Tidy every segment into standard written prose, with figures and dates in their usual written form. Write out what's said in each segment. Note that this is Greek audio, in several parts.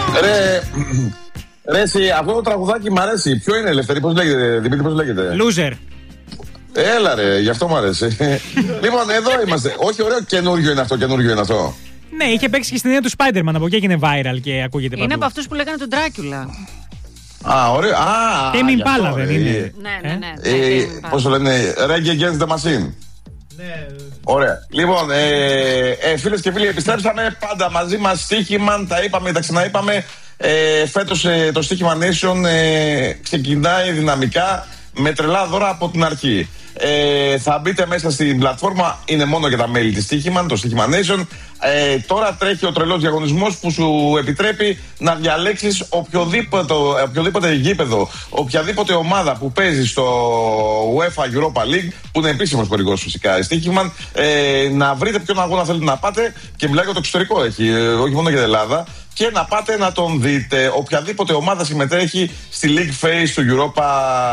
Ρε, εσύ, αυτό το τραγουδάκι μ' αρέσει. Ποιο είναι, Ελευθερή, πώς λέγεται, Δημήτρη, πώς λέγεται? Loser. Έλα ρε, γι' αυτό μου αρέσει. Λοιπόν, εδώ είμαστε. Όχι, ωραίο, καινούριο είναι αυτό. Ναι, είχε παίξει και στην ταινία του Spider-Man, από εκεί έγινε viral και ακούγεται παντού. Είναι από αυτούς που λέγανε τον Ντράκουλα. Α, ωραίο. Τέμι Ιμπάλα δεν είναι? Ναι. Πώς το λένε, Reggae Against the Machine. Ναι. Ωραία. Λοιπόν, φίλες και φίλοι, επιστρέψαμε πάντα μαζί μας. Στοίχημα, τα είπαμε, τα ξαναείπαμε. Φέτος το Στοίχημα Nation ξεκινάει δυναμικά με τρελά δώρα από την αρχή. Θα μπείτε μέσα στην πλατφόρμα, είναι μόνο για τα μέλη της Στοίχημα, το Στοίχημα Nation. Τώρα τρέχει ο τρελός διαγωνισμός που σου επιτρέπει να διαλέξεις οποιοδήποτε γήπεδο, οποιαδήποτε ομάδα που παίζει στο UEFA Europa League, που είναι επίσημος χορηγός φυσικά Στοίχημα, να βρείτε ποιον αγώνα θέλετε να πάτε, και μιλάει για το εξωτερικό, έχει, όχι μόνο για την Ελλάδα, και να πάτε να τον δείτε. Οποιαδήποτε ομάδα συμμετέχει στη League Phase του Europa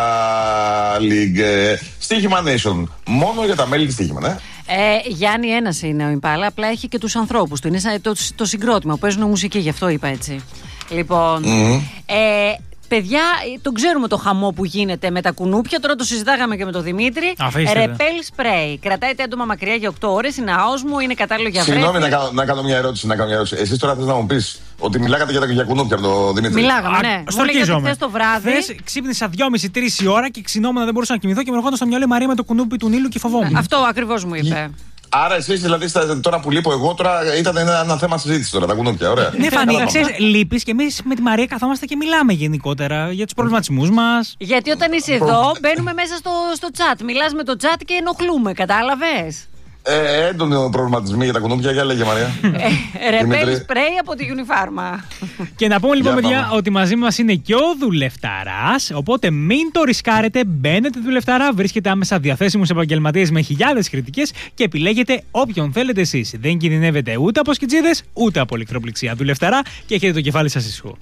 League. Στοίχημα Nation. Μόνο για τα μέλη της Στοίχημα, Γιάννη, ένας είναι ο Ιμπάλα, απλά έχει και τους ανθρώπους του. Είναι σαν το συγκρότημα που παίζουν μουσική, γι' αυτό είπα έτσι. Λοιπόν, παιδιά, τον ξέρουμε το χαμό που γίνεται με τα κουνούπια. Τώρα το συζητάγαμε και με τον Δημήτρη. Ρεπέλ σπρέι. Κρατάει τα έντομα μακριά για 8 ώρες. Είναι αόσμο, είναι κατάλληλο για βρέφη. Συγγνώμη, να κάνω μια ερώτηση. Εσείς τώρα θες να μου πεις ότι μιλάγατε για κουνούπια από τον Δημήτρη? Μιλάγαμε, ναι. Στορκίζομαι. Χθες το βράδυ. Ξύπνησα 2,5-3 η ώρα και ξυνόμουν, δεν μπορούσα να κοιμηθώ και με ερχόταν στο μυαλό η Μαρία με το κουνούπι του Νείλου και φοβόμουν. Αυτό ακριβώς μου είπε. Άρα εσείς δηλαδή τώρα που λείπω εγώ, τώρα ήταν ένα θέμα συζήτηση τώρα, τα κουνούπια, ωραία. Ναι, Φανή, ξέρεις, λείπεις και εμείς με τη Μαρία καθόμαστε και μιλάμε γενικότερα για τους προβληματισμούς μας. Γιατί όταν είσαι εδώ, μπαίνουμε μέσα στο chat. Μιλάς με το chat και ενοχλούμε, κατάλαβες? Έντονο προβληματισμοί για τα κουνούπια, για λέγε Μαρία. Ρεπέλ σπρέι από τη Unifarma. Και να πούμε λοιπόν, παιδιά, ότι μαζί μας είναι και ο Δουλευταράς. Οπότε μην το ρισκάρετε. Μπαίνετε Δουλευταρά, βρίσκεται άμεσα διαθέσιμους επαγγελματίες με χιλιάδες κριτικές και επιλέγετε όποιον θέλετε εσείς. Δεν κινδυνεύετε ούτε από σκιτζίδες ούτε από ηλεκτροπληξία. Δουλευταρά και έχετε το κεφάλι σας ήσυχο.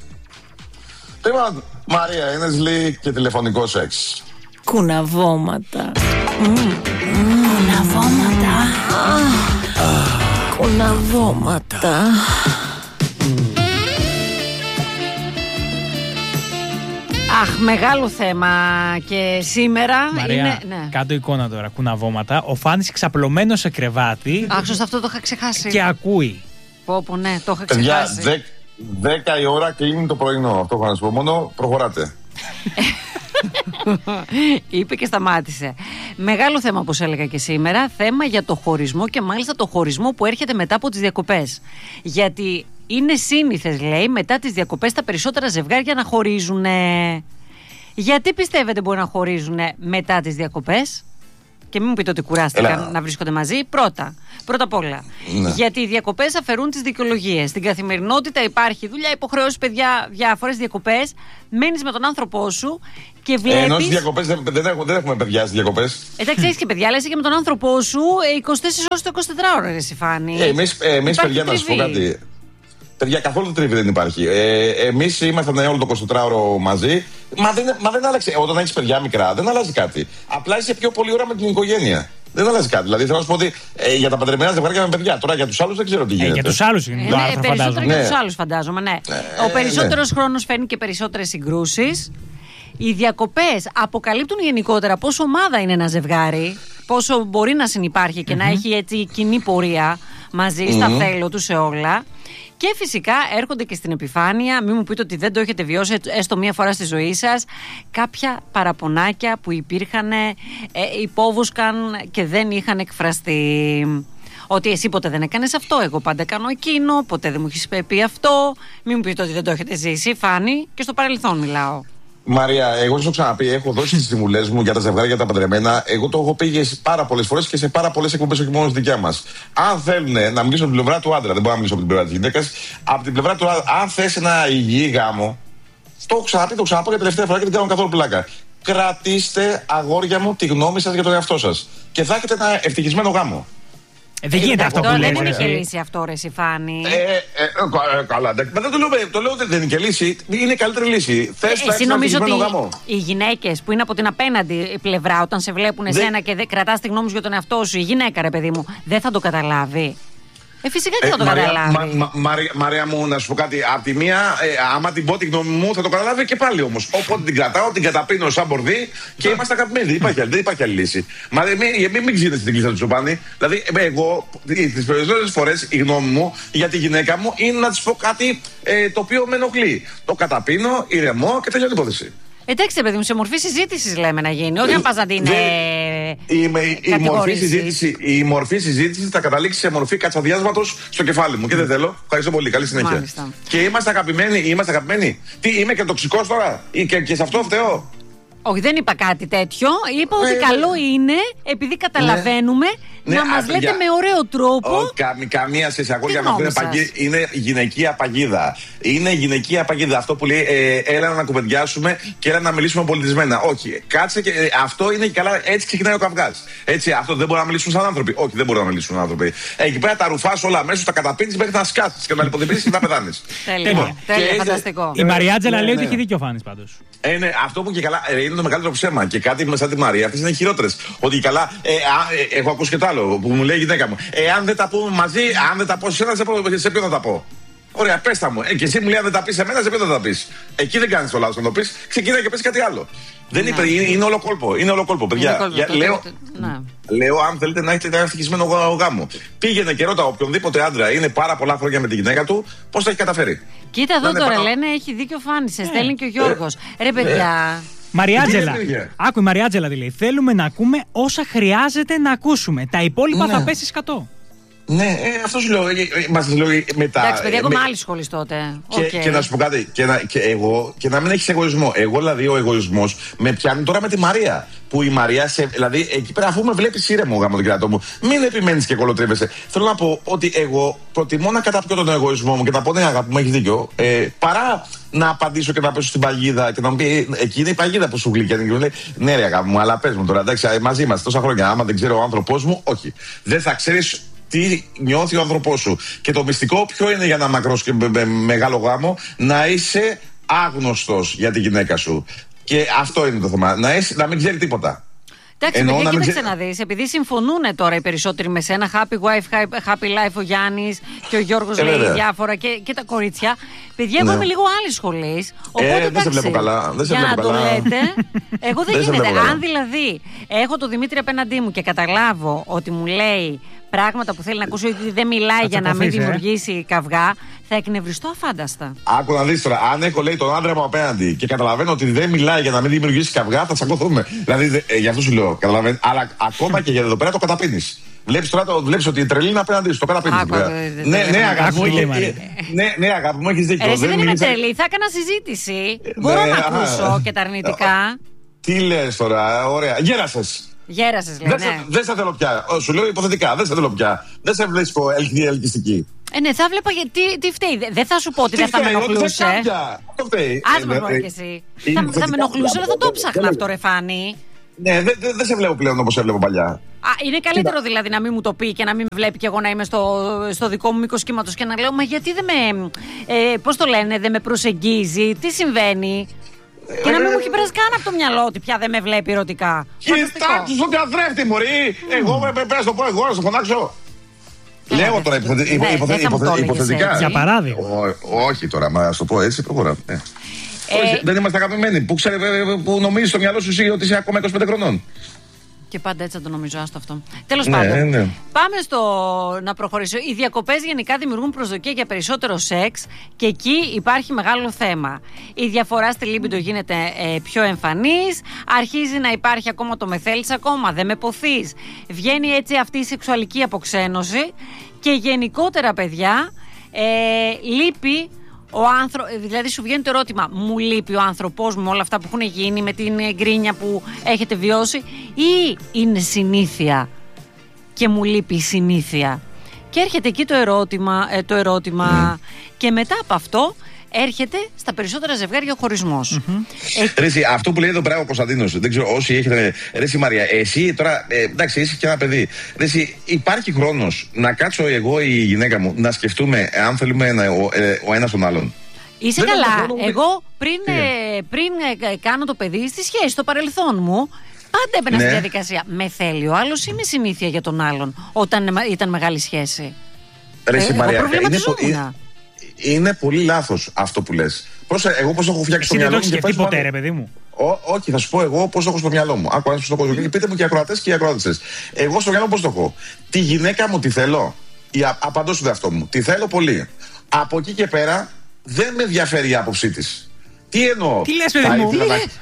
Μαρία, είναι ζλή και τηλεφωνικό σεξ. Κουναβώματα. Κουναβώματα. Αχ, μεγάλο θέμα και σήμερα. Μαρία, είναι. Ναι. Κάτω εικόνα τώρα, κουναβώματα. Ο Φάνης ξαπλωμένος σε κρεβάτι. Αχ, σωστά, αυτό το είχα ξεχάσει. Και ακούει. Πω, ναι, το είχα Παιδιά, ξεχάσει. 10 η ώρα κλείνει το πρωινό. Αυτό έχω να σου πω. Μόνο προχωράτε. Είπε και σταμάτησε. Μεγάλο θέμα, όπως έλεγα και σήμερα. Θέμα για το χωρισμό και μάλιστα το χωρισμό που έρχεται μετά από τις διακοπές. Γιατί είναι σύνηθες, λέει, μετά τις διακοπές τα περισσότερα ζευγάρια να χωρίζουν. Γιατί πιστεύετε μπορεί να χωρίζουν μετά τις διακοπές? Και μην μου πείτε ότι κουράστηκαν να βρίσκονται μαζί. Πρώτα απ' όλα. Ναι. Γιατί οι διακοπές αφαιρούν τις δικαιολογίες. Στην καθημερινότητα υπάρχει δουλειά, υποχρεώσεις, παιδιά, διάφορες διακοπές. Μένεις με τον άνθρωπό σου και βλέπεις. Ενώ στις διακοπές δεν έχουμε παιδιά στις διακοπές. Εντάξει, έχεις και παιδιά, αλλά είσαι και με τον άνθρωπό σου 24 ώρες το 24ωρο, ρε Σιφάνη. Εμείς παιδιά, να σου πω κάτι. Παιδιά, καθόλου τρίβη δεν υπάρχει. Εμείς ήμασταν όλο το 24ωρο μαζί. Μα δεν άλλαξε. Όταν έχεις παιδιά μικρά, δεν αλλάζει κάτι. Απλά είσαι πιο πολλή ώρα με την οικογένεια. Δεν αλλάζει κάτι. Δηλαδή, θέλω να σου πω ότι για τα παντρεμένα ζευγάρια με παιδιά. Τώρα για τους άλλους δεν ξέρω τι γίνεται. Για τους άλλους είναι το άρθρο, περισσότερο για τους άλλους, φαντάζομαι, ναι. Ο περισσότερος χρόνος φέρνει και περισσότερες συγκρούσεις. Οι διακοπές αποκαλύπτουν γενικότερα πόσο ομάδα είναι ένα ζευγάρι, πόσο μπορεί να συνυπάρχει και να έχει έτσι κοινή πορεία μαζί στα θέλω του σε όλα. Και φυσικά έρχονται και στην επιφάνεια, μην μου πείτε ότι δεν το έχετε βιώσει έστω μία φορά στη ζωή σας, κάποια παραπονάκια που υπήρχαν, υπόβουσκαν και δεν είχαν εκφραστεί. Ότι εσύ ποτέ δεν έκανες αυτό, εγώ πάντα κάνω εκείνο, ποτέ δεν μου έχεις πει αυτό. Μην μου πείτε ότι δεν το έχετε ζήσει, Φάνη, και στο παρελθόν μιλάω. Μαρία, εγώ σου έχω ξαναπεί, έχω δώσει τις συμβουλές μου για τα ζευγάρια, για τα παντρεμένα. Εγώ το έχω πει πάρα πολλές φορές και σε πάρα πολλές εκπομπές, όχι μόνο στη δικιά μας. Αν θέλουν να μιλήσω από την πλευρά του άντρα, δεν μπορώ να μιλήσω από την πλευρά της γυναίκας. Από την πλευρά του άντρα, αν θες ένα υγιή γάμο, το έχω ξαναπεί, το ξαναπώ για τελευταία φορά και δεν κάνω καθόλου πλάκα. Κρατήστε, αγόρια μου, τη γνώμη σας για τον εαυτό σας. Και θα έχετε ένα ευτυχισμένο γάμο. Δεν γίνεται αυτό που λέμε. Δεν είναι και λύση αυτό, ρε Σιφάνη. Καλά, μα δεν το λέω ότι δεν είναι και λύση. Είναι η καλύτερη λύση. Εσύ νομίζω ότι οι γυναίκες που είναι από την απέναντι πλευρά, όταν σε βλέπουν εσένα και κρατάς τη γνώμη σου για τον εαυτό σου, η γυναίκα, ρε παιδί μου, δεν θα το καταλάβει. Φυσικά και θα το καταλάβει. Μαρία μου, να σου πω κάτι. Απ' τη μία, άμα την πω τη γνώμη μου, θα το καταλάβει και πάλι όμως. Οπότε την κρατάω, την καταπίνω σαν μπορδί και είμαστε αγαπημένοι. Δεν υπάρχει άλλη λύση. Μα μην ξύνεσαι την κλειστά του Τσοπάνη. Δηλαδή, εγώ τις περισσότερες φορές η γνώμη μου για τη γυναίκα μου είναι να της πω κάτι το οποίο με ενοχλεί. Το καταπίνω, ηρεμώ και τελειώνει η υπόθεση. Εντάξει, παιδί μου, σε μορφή συζήτηση λέμε να γίνει. Όχι να πας να την. Η μορφή συζήτηση θα καταλήξει σε μορφή κατσαδιάσματος στο κεφάλι μου και δεν θέλω. Ευχαριστώ πολύ. Καλή συνέχεια. Μάλιστα. Και είμαστε αγαπημένοι. Τι, είμαι και τοξικός τώρα και σε αυτό φταίω. Όχι, δεν είπα κάτι τέτοιο. Είπα ότι καλό είναι, επειδή καταλαβαίνουμε, να μας λέτε με ωραίο τρόπο. Καμία σχέση. Αγόρια μου, είναι γυναικεία παγίδα. Είναι γυναικεία παγίδα. Αυτό που λέει, έλα να κουβεντιάσουμε και έλα να μιλήσουμε πολιτισμένα. Όχι. Κάτσε και αυτό είναι και καλά. Έτσι ξεκινάει ο καυγάς. Έτσι, αυτό δεν μπορούμε να μιλήσουμε σαν άνθρωποι. Όχι, δεν μπορούμε να μιλήσουμε σαν άνθρωποι. Εκεί πέρα τα ρουφάς όλα αμέσως, τα καταπίνεις μέχρι να σκάσεις και να λιποθυμίσεις και να πεθάνεις. Τέλεια, φανταστικό. Η Μαριάτζελα λέει ότι έχει δίκιο ο Φάνης πάντως. Ναι, αυτό που και καλά είναι το μεγαλύτερο ψέμα. Και κάτι σαν τη Μαρία, αυτές είναι χειρότερες. Ότι καλά, έχω ακούσει και το άλλο που μου λέει η γυναίκα μου. Αν δεν τα πούμε μαζί, αν δεν τα πω σε ένα, σε ποιον θα τα πω. Ωραία, πες τα μου. Και εσύ μου λέει αν δεν τα πεις σε μένα, σε ποιον θα τα πεις. Εκεί δεν κάνεις το λάθος να το πεις, ξεκινάει και πες κάτι άλλο. Δεν είπε, είναι όλο κόλπο. Είναι όλο κόλπο, παιδιά. Λέω, αν θέλετε να έχετε ένα ευτυχισμένο γάμο. Πήγαινε και ρώτα οποιονδήποτε άντρα είναι πάρα πολλά χρόνια με τη γυναίκα του, πώς τα έχει καταφέρει. Κοίτα εδώ τώρα, λένε έχει δίκιο Φάνης, στέλνει και ο Γιώργος. Ρε παιδιά. Μαριάτζελα. Άκου η Μαριάτζελα τι λέει. Θέλουμε να ακούμε όσα χρειάζεται να ακούσουμε. Τα υπόλοιπα θα πέσει σκατό. Ναι, αυτό σου λέω. Μας λέει μετά. Εντάξει, παιδιά, έχουμε άλλη σχολή τότε. Και να σου πω κάτι. Και να μην έχεις εγωισμό. Εγώ δηλαδή ο εγωισμός με πιάνει τώρα με τη Μαρία. Που η Μαρία, δηλαδή εκεί πέρα, αφού με βλέπεις ήρεμο γάμο τον κράτο μου, μην επιμένεις και κολοτρίβεσαι. Θέλω να πω ότι εγώ προτιμώ να καταπιώ τον εγωισμό μου και να πω ναι, αγάπη μου, έχεις δίκιο. Παρά να απαντήσω και να πέσω στην παγίδα και να μου πει εκεί είναι η παγίδα που σου γλυκιάνει. Και μου λέει ναι, ρε αγάπη μου, αλλά πες μου τώρα, εντάξει, μαζί είμαστε τόσα χρόνια. Άμα δεν ξέρω ο άνθρωπός μου, όχι. Δεν θα ξέρεις τι νιώθει ο άνθρωπός σου. Και το μυστικό ποιο είναι για ένα μακρός και μεγάλο γάμο, να είσαι άγνωστος για τη γυναίκα σου. Και αυτό είναι το θέμα. Να μην ξέρει τίποτα. Εντάξει, παιδιά, κοίταξε να δεις. Επειδή συμφωνούν τώρα οι περισσότεροι με σένα, happy wife, happy life ο Γιάννης και ο Γιώργος λέει διάφορα και τα κορίτσια. Παιδιά, εγώ είμαι λίγο άλλη σχολή. Οπότε δεν σε βλέπω καλά. Για να το λέτε, εγώ δεν γίνεται. Αν δηλαδή έχω τον Δημήτρη απέναντί μου και καταλάβω ότι μου λέει πράγματα που θέλει να ακούσει, ότι δεν μιλάει για να μην δημιουργήσει καυγά, θα εκνευριστώ αφάνταστα. Άκου να δεις τώρα, αν έχω λέει τον άντρα μου απέναντι και καταλαβαίνω ότι δεν μιλάει για να μην δημιουργήσει καυγά, θα τσακωθούμε. Δηλαδή, γι' αυτό σου λέω, καταλαβαίνω. Αλλά ακόμα και για εδώ πέρα το καταπίνεις. Βλέπεις τώρα, βλέπεις ότι η τρελή είναι απέναντι σου, το καταπίνεις. Ναι, αγάπη μου, έχεις δίκιο. Δεν είμαι τρελή, θα έκανα συζήτηση. Μπορώ να ακούσω και τα αρνητικά. Τι λες τώρα, ωραία. Γέρασες. Γέρασες, λέει. Δεν σε θέλω πια. Σου λέω υποθετικά, δεν σε θέλω πια. Δεν σε βρίσκω ελκυστική. Ναι, θα βλέπα τι φταίει. Δεν θα σου πω ότι δεν θα με ενοχλούσε. Ας με πω και εσύ. Θα με ενοχλούσε, αλλά θα το ψάχνα αυτό, ρε Φάνη. Ναι, δεν σε βλέπω πλέον όπως έβλεπα παλιά. Είναι καλύτερο δηλαδή να μην μου το πει και να μην με βλέπει και εγώ να είμαι στο δικό μου μήκος κύματος και να λέω μα γιατί δεν με. Πώς το λένε, δεν με προσεγγίζει, τι συμβαίνει. Και να μην μου έχει περάσει καν από το μυαλό ότι πια δεν με βλέπει ερωτικά. Κοιτάξτε στον καθρέφτη, μωρή! Εγώ πρέπει να το πω εγώ, να στο φωνάξω. Λέω τώρα υποθετικά. Για παράδειγμα. Όχι τώρα, μα ας το πω έτσι, προχωράμε. Δεν είμαστε αγαπημένοι. Που νομίζεις στο μυαλό σου εσύ ότι είσαι ακόμα 25 χρονών. Και πάντα έτσι θα το νομίζω, άστο αυτό. Τέλος πάντων, πάμε να προχωρήσω. Οι διακοπές γενικά δημιουργούν προσδοκία για περισσότερο σεξ και εκεί υπάρχει μεγάλο θέμα. Η διαφορά στη λίμπιντο γίνεται πιο εμφανής, αρχίζει να υπάρχει ακόμα το με θέλεις ακόμα, δεν με ποθείς. Βγαίνει έτσι αυτή η σεξουαλική αποξένωση και γενικότερα, παιδιά, λείπει ο δηλαδή σου βγαίνει το ερώτημα, μου λείπει ο άνθρωπός μου με όλα αυτά που έχουν γίνει, με την γκρίνια που έχετε βιώσει, ή είναι συνήθεια και μου λείπει η συνήθεια. Και έρχεται εκεί το ερώτημα και μετά από αυτό έρχεται στα περισσότερα ζευγάρια ο χωρισμός. Ρέση, αυτό που λέει εδώ πέρα ο Κωνσταντίνος, δεν ξέρω όσοι έχετε. Ρέση Μαρία, εσύ τώρα, εντάξει, είσαι και ένα παιδί. Ρέση, υπάρχει χρόνος να κάτσω εγώ ή η γυναίκα μου να σκεφτούμε αν θέλουμε ο ένας τον άλλον. Είσαι καλά. Εγώ πριν κάνω το παιδί στη σχέση, στο παρελθόν μου, πάντα έμπαινα στη διαδικασία. Με θέλει ο άλλος ή με συνήθεια για τον άλλον όταν ήταν μεγάλη σχέση. Είναι πολύ λάθος αυτό που λες. Εγώ πώς έχω φτιάξει το μυαλό μου. Δεν το έχεις ποτέ, ρε παιδί μου. Όχι, θα σου πω εγώ πώς το έχω στο μυαλό μου. Άκου, στο κόσμο. Και πείτε μου και οι ακροατές και οι ακροάτες. Εγώ στο μυαλό μου πώς το έχω. Τη γυναίκα μου τη θέλω. Απαντώ στον εαυτό μου. Τη θέλω πολύ. Από εκεί και πέρα δεν με ενδιαφέρει η άποψή της. Τι εννοώ. Τι λες, παιδί μου.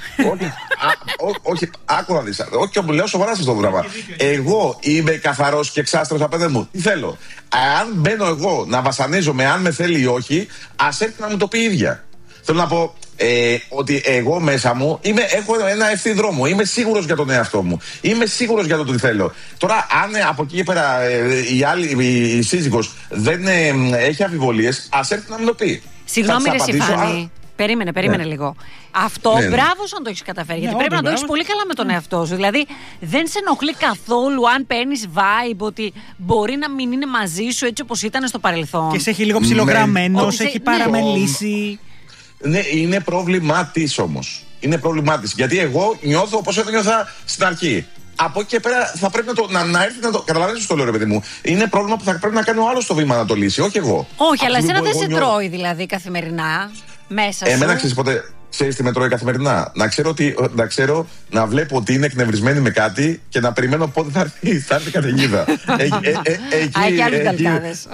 Όχι, άκου να δεις. Όχι, και μου λέω σοβαρά σε αυτό το πράγμα. Εγώ είμαι καθαρός και εξάστερος απέναντι μου. Τι θέλω. Αν μπαίνω εγώ να βασανίζομαι, αν με θέλει ή όχι, ας έρθει να μου το πει η ίδια. Θέλω να πω ότι εγώ μέσα μου έχω ένα ευθύ δρόμο. Είμαι σίγουρος για τον εαυτό μου. Είμαι σίγουρος για το τι θέλω. Τώρα, αν από εκεί και πέρα η σύζυγος δεν έχει αμφιβολίες, ας έρθει να μου το πει. Συγγνώμη, ρε Σιφάνη. Περίμενε λίγο. Αυτό μπράβο αν το έχεις καταφέρει. Γιατί πρέπει να το έχεις πολύ καλά με τον εαυτό σου. Δηλαδή, δεν σε ενοχλεί καθόλου αν παίρνεις vibe ότι μπορεί να μην είναι μαζί σου έτσι όπως ήταν στο παρελθόν. Και σε έχει λίγο ψιλογραμμένο, σε έχει παραμελήσει. Ναι, είναι πρόβλημά της όμως. Είναι πρόβλημά της. Γιατί εγώ νιώθω όπως ένιωθα στην αρχή. Από εκεί και πέρα θα πρέπει να έρθει να το. Καταλαβαίνεις τι το λέω, ρε παιδί μου. Είναι πρόβλημα που θα πρέπει να κάνει ο άλλος το βήμα να το λύσει, όχι εγώ. Όχι, αλλά εσένα δεν σε τρώει δηλαδή καθημερινά μέσα σου. Εμένα ξέρεις τι με τρώει καθημερινά. Να βλέπω ότι είναι εκνευρισμένη με κάτι και να περιμένω πότε θα έρθει καταιγίδα. Έχει άλλους καλκάδες.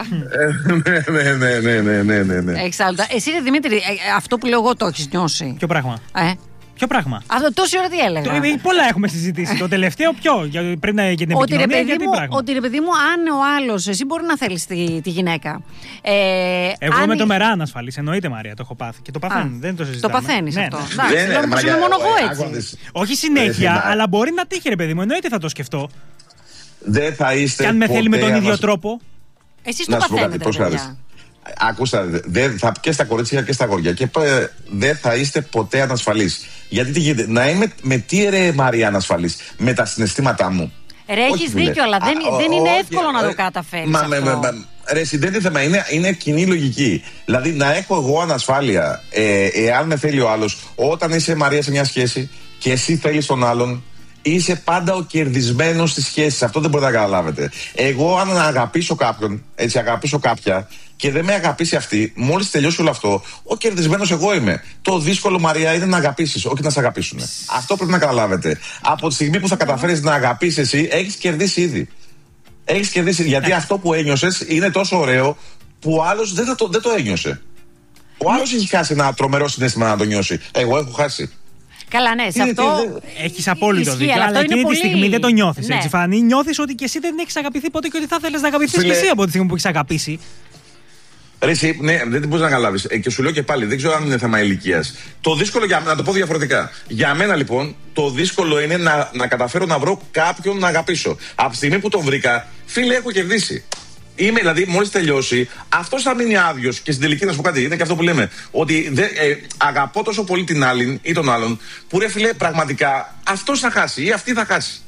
Ναι. Εξάλλου. Εσύ, Δημήτρη, αυτό που λέω εγώ το έχεις νιώσει. Ποιο πράγμα. Ποιο πράγμα. Αυτό τόση ώρα τι έλεγα. Πολλά έχουμε συζητήσει. Το τελευταίο ποιο. Πριν για την επικοινωνία, για τι πράγμα. Ότι ρε παιδί μου, αν ο άλλος, εσύ μπορεί να θέλεις τη γυναίκα. Εγώ είμαι το μερά ανασφαλής. Εννοείται, Μαρία, το έχω πάθει. Και το παθαίνω. Δεν το συζητάμε. Το παθαίνεις αυτό. Εντάξει, είμαι μόνο εγώ έτσι. Όχι συνέχεια, αλλά μπορεί να τύχει, ρε παιδί μου. Εννοείται θα το σκεφτώ. Δεν θα είστε. Και αν με θέλει με τον ίδιο τρόπο. Εσείς το παθαίνετε. Ακούστε, και στα κορίτσια και στα αγόρια. Και δεν θα είστε ποτέ ανασφαλείς. Γιατί τι γίνεται, να είμαι με τι ρε Μαρία ανασφαλής, με τα συναισθήματά μου. Ρε, έχεις δίκιο, αλλά δεν είναι εύκολο να το καταφέρεις. Ρε, δεν είναι θέμα, είναι κοινή λογική. Δηλαδή, να έχω εγώ ανασφάλεια, εάν με θέλει ο άλλος, όταν είσαι Μαρία σε μια σχέση και εσύ θέλεις τον άλλον, είσαι πάντα ο κερδισμένος στις σχέσεις. Αυτό δεν μπορείτε να καταλάβετε. Εγώ, αν αγαπήσω κάποιον, αγαπήσω κάποια, και δεν με αγαπήσει αυτή, μόλις τελειώσει όλο αυτό, ο κερδισμένος εγώ είμαι. Το δύσκολο, Μαρία, είναι να αγαπήσεις, όχι να σε αγαπήσουν. Αυτό πρέπει να καταλάβετε. Από τη στιγμή που θα καταφέρεις να αγαπήσεις εσύ, έχεις κερδίσει ήδη. Έχεις κερδίσει, γιατί αυτό που ένιωσες είναι τόσο ωραίο που ο άλλος δεν το ένιωσε. Ο άλλος έχει χάσει ένα τρομερό συναίσθημα να το νιώσει. Εγώ έχω χάσει. Καλά, ναι, σε αυτό. Έχεις απόλυτο δίκιο, αλλά εκείνη τη στιγμή δεν το νιώθεις. Έτσι, Φάνη. Νιώθεις ότι και εσύ δεν έχεις αγαπηθεί ποτέ και ότι θα ήθελες να αγαπηθείς και εσύ από τη στιγμή που έχεις αγαπήσει. Ρε, εσύ, ναι, δεν την μπορείς να καταλάβεις. Και σου λέω και πάλι, δεν ξέρω αν είναι θέμα ηλικίας. Το δύσκολο για μένα, να το πω διαφορετικά. Για μένα λοιπόν, το δύσκολο είναι να καταφέρω να βρω κάποιον να αγαπήσω. Από τη στιγμή που τον βρήκα, φίλε, έχω κερδίσει. Δηλαδή, μόλις τελειώσει, αυτός θα μείνει άδειος. Και στην τελική, να σου πω κάτι, είναι και αυτό που λέμε. Ότι αγαπώ τόσο πολύ την άλλη ή τον άλλον, που ρε φίλε, πραγματικά αυτός θα χάσει ή αυτή θα χάσει.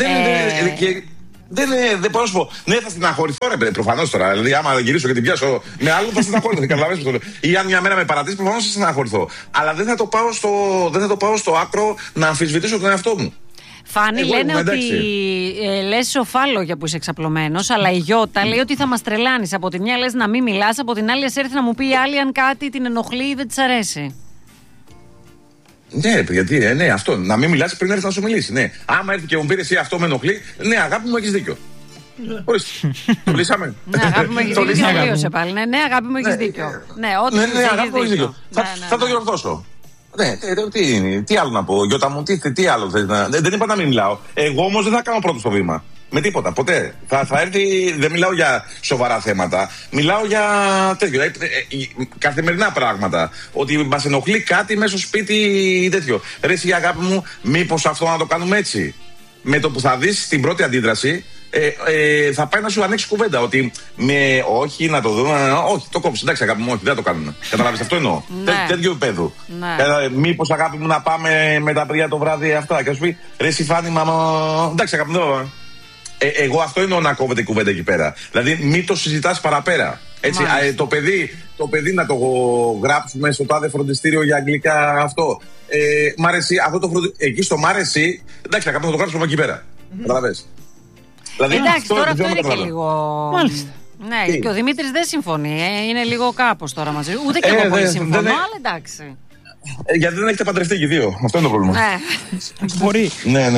Δεν μπορώ να σου πω. Ναι, θα στεναχωρηθώ, ρε, προφανώς τώρα. Δηλαδή, άμα γυρίσω και την πιάσω με άλλον, θα στεναχωρηθώ. Καταλαβαίνεις το λέω. Ή αν μια μέρα με παρατήσει, προφανώς θα στεναχωρηθώ. Αλλά δεν θα το πάω στο άκρο να αμφισβητήσω τον εαυτό μου. Φάνη, λένε ότι λες σοφάλογια που είσαι εξαπλωμένος, αλλά η Γιώτα λέει ότι θα μας τρελάνεις. Από τη μια λες να μην μιλάς, από την άλλη ας έρθει να μου πει η άλλη αν κάτι την ενοχλεί ή δεν της αρέσει. Ναι, γιατί ναι, αυτό. Να μην μιλάς πριν έρθει να σου μιλήσει. Ναι. Άμα έρθει και μου πήρε εσύ αυτό με ενοχλεί, ναι, αγάπη μου, έχεις δίκιο. Ορίστε. Το λύσαμε. Ναι, αγάπη μου, έχεις δίκιο. Τελείωσε πάλι. Ναι, αγάπη μου, έχεις δίκιο. Ναι, ό,τι αγάπη μου, έχεις δίκιο. Θα το διορθώσω. Ναι, τι άλλο να πω, Γιώτα μου, τι άλλο θες να. Δεν είπα να μην μιλάω. Εγώ όμως δεν θα κάνω πρώτο στο βήμα. Με τίποτα, ποτέ. Θα έρθει, δεν μιλάω για σοβαρά θέματα. Μιλάω για τέτοιο. Καθημερινά πράγματα. Ότι μας ενοχλεί κάτι μέσα στο σπίτι ή τέτοιο. Ρε, εσύ, αγάπη μου, μήπως αυτό να το κάνουμε έτσι. Με το που θα δεις την πρώτη αντίδραση, θα πάει να σου ανοίξει κουβέντα. Ότι όχι, να το δούμε. Όχι, το κόψει. Εντάξει, αγάπη μου, όχι, δεν το κάνουμε. Καταλάβεις, αυτό εννοώ. Τέτοιο επίπεδο. Μήπως, αγάπη μου, να πάμε με τα πρία το βράδυ αυτά. Και σου πει, ρε, εσύ, Φάνη, μάμα. Εντάξει, αγάπη μου, εγώ αυτό εννοώ να κόβεται κουβέντα εκεί πέρα. Δηλαδή, μην το συζητάς παραπέρα. Έτσι, το παιδί να το γράψουμε στο τάδε φροντιστήριο για αγγλικά αυτό. Μ' αρέσει αυτό το φροντιστήριο. Εκεί στο μ' αρέσει. Εντάξει, να το γράψουμε εκεί πέρα. Καταλαβες. Δηλαδή, εντάξει, τώρα αυτό είναι και λίγο. Μάλιστα. Ναι, και ο Δημήτρης δεν συμφωνεί. Είναι λίγο κάπως τώρα μαζί. Ούτε και εγώ πολύ συμφωνώ, αλλά εντάξει. Γιατί δεν έχετε παντρευτεί και δύο. Αυτό είναι το πρόβλημα. Μπορεί. Ναι.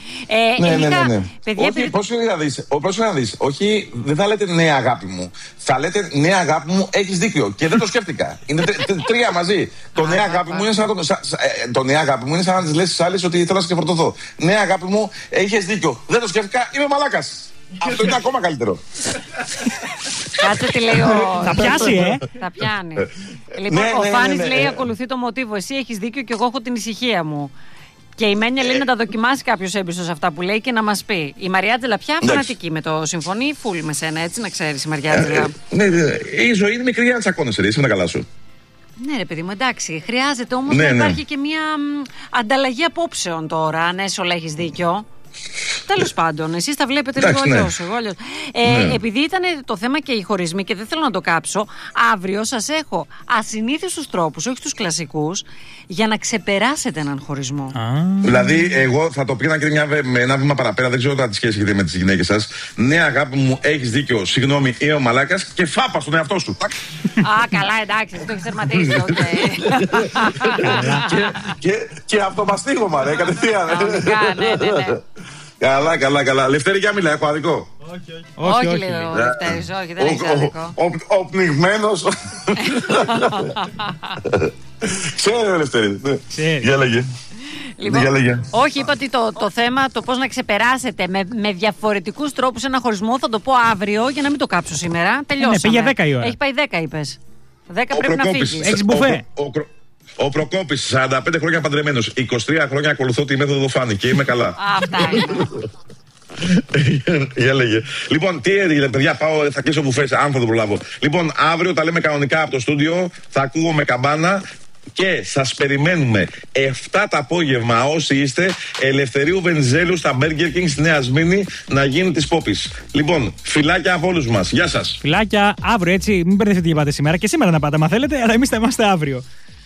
Παιδιά, πώς είναι να δεις. Όχι, δεν θα λέτε ναι αγάπη μου. Θα λέτε ναι αγάπη μου, έχεις δίκιο. Και δεν το σκέφτηκα. Είναι τρία μαζί. Το ναι αγάπη μου είναι σαν να τις λες στις άλλες ότι θέλω να σε φορτωθώ. Ναι αγάπη μου, έχεις δίκιο. Δεν το σκέφτηκα, είμαι μαλάκας. Αυτό είναι ακόμα καλύτερο. Κάτσε τι λέει ο. Θα πιάσει, Θα πιάνει. Λοιπόν, ο Φάνης λέει: ακολουθεί το μοτίβο. Εσύ έχεις δίκιο και εγώ έχω την ησυχία μου. Και η Μένια λέει να τα δοκιμάσει κάποιος έμπιστος σε αυτά που λέει και να μας πει. Η Μαριάτζελα πια φανατική με το συμφωνεί, φουλ με σένα, έτσι να ξέρεις η Μαριάτζελα. Ναι, η ζωή είναι μικρή για να τσακώνεσαι, είσαι με τα καλά σου. Ναι, ρε παιδί μου, εντάξει. Χρειάζεται όμως να υπάρχει και μια ανταλλαγή απόψεων τώρα, αν όλα έχεις δίκιο. Τέλος πάντων, εσείς τα βλέπετε λίγο αλλιώς. Επειδή ήταν το θέμα και οι χωρισμοί και δεν θέλω να το κάψω, αύριο σας έχω ασυνήθιστους τρόπους, όχι τους κλασικούς, για να ξεπεράσετε έναν χωρισμό. Δηλαδή, εγώ θα το πήγαινα και ένα βήμα παραπέρα, δεν ξέρω τι σχέση έχετε με τις γυναίκες σας. Ναι, αγάπη μου, έχεις δίκιο, συγγνώμη, είμαι ο μαλάκας και φάπα στον εαυτό σου. Καλά, εντάξει, το έχεις τερματίσει. Και αυτομαστίγωμα, ρε, κατευθείαν. Ναι. Καλά. Λευτέρη, για μιλά, έχω αδικό. Όχι, λέει ο Λευτέρης, όχι, δεν έχεις αδικό. Ο πνιγμένος. Ξέρει ο Λευτέρης. Για λέγε. Λοιπόν, όχι, είπα ότι το θέμα, το πώς να ξεπεράσετε με διαφορετικούς τρόπους ένα χωρισμό, θα το πω αύριο για να μην το κάψω σήμερα. Τελειώσαμε. Πήγε 10 η ώρα. Έχει πάει 10, είπες. 10 πρέπει να φύγεις. Έχεις μπουφέ. Ο Προκόπης, 45 χρόνια παντρεμένος, 23 χρόνια ακολουθώ τη μέθοδο Φάνη και είμαι καλά. Αυτά είναι. Για λέγε. Λοιπόν, τι έγινε, παιδιά, θα κλείσω μπουφές, αν θα το προλάβω. Λοιπόν, αύριο τα λέμε κανονικά από το στούντιο, θα ακούγομαι καμπάνα. Και σας περιμένουμε 7 το απόγευμα όσοι είστε Ελευθερίου Βενιζέλου στα Burger King στη Νέα Σμήνη να γίνει της Πόπης. Λοιπόν, φιλάκια από όλους μας. Γεια σας. Φιλάκια, αύριο έτσι, μην μπερδευτείτε και πάτε σήμερα. Και σήμερα να πάτε, μα θέλετε, αλλά εμείς θα είμαστε αύριο.